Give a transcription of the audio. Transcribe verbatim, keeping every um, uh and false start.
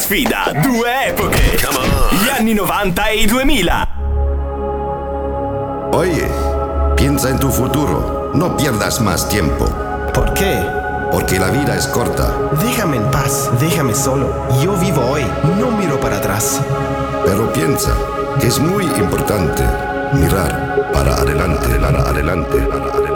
sfida, due epoche. Gli anni novanta e i duemila. Oye, piensa en tu futuro. No pierdas más tiempo. ¿Por qué? Porque la vida es corta. Déjame en paz, déjame solo. Yo vivo hoy, no miro para atrás. Pero piensa que es muy importante mirar para adelante, para adelante, para adelante.